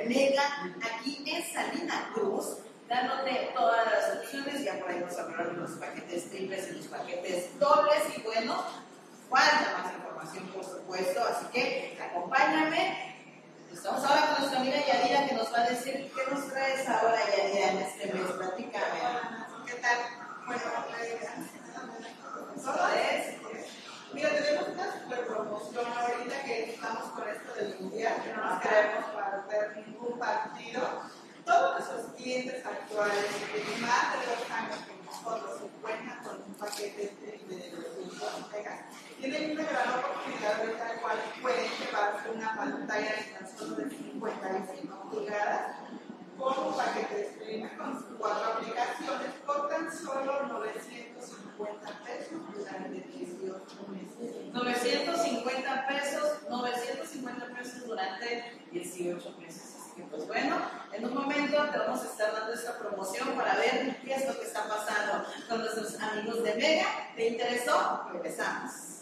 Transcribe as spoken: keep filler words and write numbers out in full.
de Mega, aquí en Salina Cruz, dándote todas las opciones. Ya por ahí nos hablaron los paquetes triples y los paquetes dobles. Y bueno, falta más información, por supuesto, así que acompáñame. Estamos ahora con nuestra amiga Yadira, que nos va a decir qué nos traes ahora, Yadira, en este mes. Platícame. ¿Qué tal? Bueno, solo es. Mira, tenemos una super promoción ahorita que estamos con esto del mundial, que no nos queremos perder ningún partido. Todos nuestros clientes actuales que tienen más de dos años con nosotros se encuentran con un paquete de, de los grupos Mega. Tienen una gran oportunidad de tal cual pueden llevarse una pantalla de tan solo de cincuenta y cinco pulgadas con un paquete de streaming con cuatro aplicaciones por tan solo novecientos cincuenta pesos durante dieciocho meses. novecientos cincuenta pesos, novecientos cincuenta pesos durante dieciocho meses. Así que pues bueno, en un momento te vamos a estar dando esta promoción para ver qué es lo que está pasando con nuestros amigos de Mega. ¿Te interesó? Regresamos.